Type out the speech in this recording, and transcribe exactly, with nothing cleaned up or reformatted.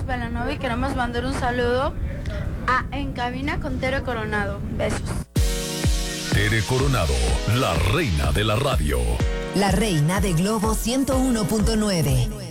somos Belanova y queremos mandar un saludo a En Cabina con Tere Coronado. Besos. Tere Coronado, la reina de la radio. La reina de Globo ciento uno punto nueve.